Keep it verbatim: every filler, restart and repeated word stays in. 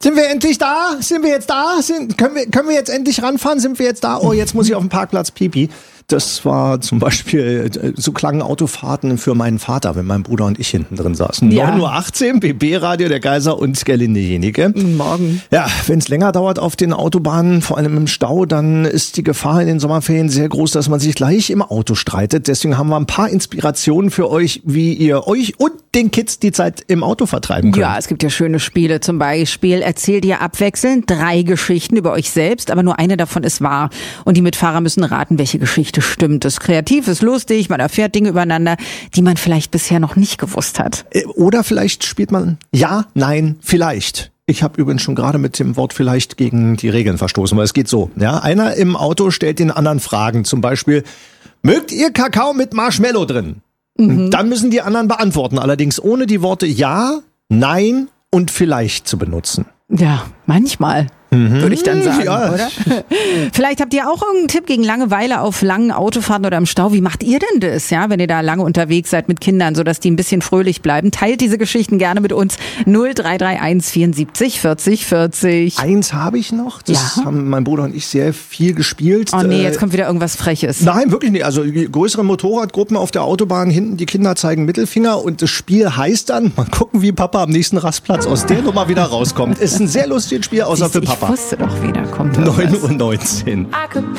Sind wir endlich da? Sind wir jetzt da? Sind, können, wir, können wir jetzt endlich ranfahren? Sind wir jetzt da? Oh, jetzt muss ich auf dem Parkplatz pipi. Das war zum Beispiel, so klangen Autofahrten für meinen Vater, wenn mein Bruder und ich hinten drin saßen. Ja. neun Uhr achtzehn, B B-Radio, der Geiser und Gerlinde Jenike. Morgen. Ja, wenn es länger dauert auf den Autobahnen, vor allem im Stau, dann ist die Gefahr in den Sommerferien sehr groß, dass man sich gleich im Auto streitet. Deswegen haben wir ein paar Inspirationen für euch, wie ihr euch und den Kids die Zeit im Auto vertreiben könnt. Ja, es gibt ja schöne Spiele. Zum Beispiel erzählt ihr abwechselnd drei Geschichten über euch selbst, aber nur eine davon ist wahr. Und die Mitfahrer müssen raten, welche Geschichte stimmt. Das ist kreativ, ist lustig, man erfährt Dinge übereinander, die man vielleicht bisher noch nicht gewusst hat. Oder vielleicht spielt man ja, nein, vielleicht. Ich habe übrigens schon gerade mit dem Wort vielleicht gegen die Regeln verstoßen, weil es geht so. Ja, einer im Auto stellt den anderen Fragen, zum Beispiel, mögt ihr Kakao mit Marshmallow drin? Mhm. Dann müssen die anderen beantworten, allerdings ohne die Worte ja, nein und vielleicht zu benutzen. Ja, manchmal. Mhm. Würde ich dann sagen, ja. Oder? Vielleicht habt ihr auch irgendeinen Tipp gegen Langeweile auf langen Autofahrten oder im Stau. Wie macht ihr denn das, ja, wenn ihr da lange unterwegs seid mit Kindern, sodass die ein bisschen fröhlich bleiben? Teilt diese Geschichten gerne mit uns. null drei drei eins vierundsiebzig vierzig vierzig. Eins habe ich noch. Das ja. haben mein Bruder und ich sehr viel gespielt. Oh nee, jetzt kommt wieder irgendwas Freches. Nein, wirklich nicht. Also größere Motorradgruppen auf der Autobahn, hinten die Kinder zeigen Mittelfinger und das Spiel heißt dann, mal gucken, wie Papa am nächsten Rastplatz aus der Nummer wieder rauskommt. Ist ein sehr lustiges Spiel, außer Siehst, für Papa. Ich wusste doch wieder, kommt neun Uhr neunzehn.